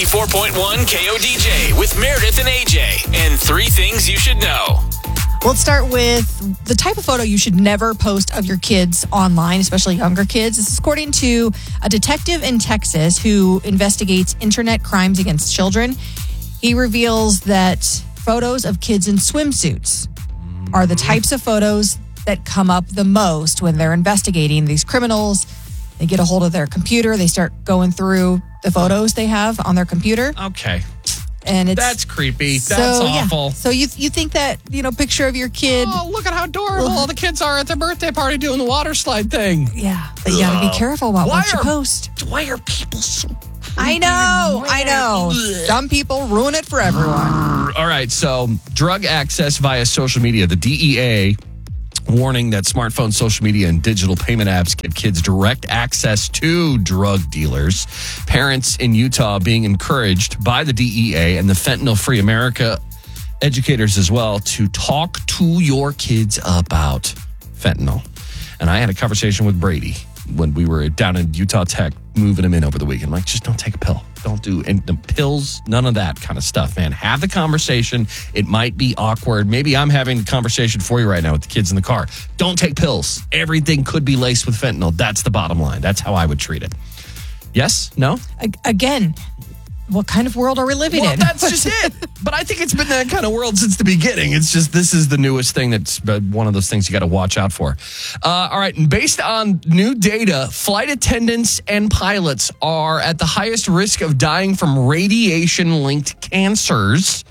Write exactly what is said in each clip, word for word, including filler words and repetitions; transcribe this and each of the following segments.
ninety-four point one K O D J with Meredith and A J and three things you should know. Let's start with the type of photo you should never post of your kids online, especially younger kids. This is according to a detective in Texas who investigates internet crimes against children. He reveals that photos of kids in swimsuits are the types of photos that come up the most when they're investigating these criminals. They get a hold of their computer. They start going through the photos they have on their computer. Okay. And it's That's creepy. so, That's yeah. awful. So you you think that, you know, picture of your kid. Oh, look at how adorable all the kids are at their birthday party doing the water slide thing. Yeah, but you gotta be careful about Why what you are- post. Why are people so... I know, I know. Some people ruin it for everyone. All right, so drug access via social media. The D E A warning that smartphone, social media, and digital payment apps give kids direct access to drug dealers. Parents in Utah being encouraged by the D E A and the Fentanyl Free America educators as well to talk to your kids about fentanyl. And I had a conversation with Brady when we were down in Utah Tech moving him in over the weekend. I'm like, just don't take a pill. Don't do and the pills, none of that kind of stuff, man. Have the conversation. It might be awkward. Maybe I'm having a conversation for you right now with the kids in the car. Don't take pills. Everything could be laced with fentanyl. That's the bottom line. That's how I would treat it. Yes? No? A- Again, what kind of world are we living Well, in? that's just it. But I think it's been that kind of world since the beginning. It's just this is the newest thing that's one of those things you got to watch out for. Uh, all right. And based on new data, flight attendants and pilots are at the highest risk of dying from radiation-linked cancers.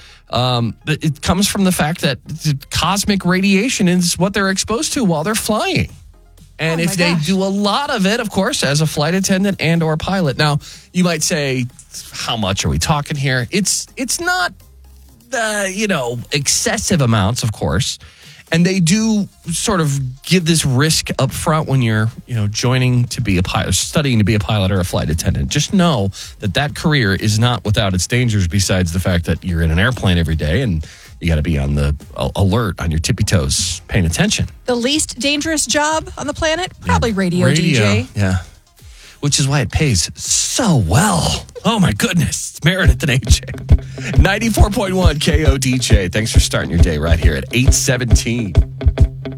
Um, it comes from the fact that cosmic radiation is what they're exposed to while they're flying. And Oh if my they gosh. do a lot of it, of course, as a flight attendant and or pilot. Now, you might say, how much are we talking here? It's it's not the, you know, excessive amounts, of course. And they do sort of give this risk up front when you're, you know, joining to be a pilot, studying to be a pilot or a flight attendant. Just know that that career is not without its dangers, besides the fact that you're in an airplane every day and you got to be on the uh, alert, on your tippy toes, paying attention. The least dangerous job on the planet? Probably radio, D J. Yeah. Which is why it pays so well. Oh, my goodness. It's Meredith and A J. ninety-four point one K O D J. Thanks for starting your day right here at eight seventeen.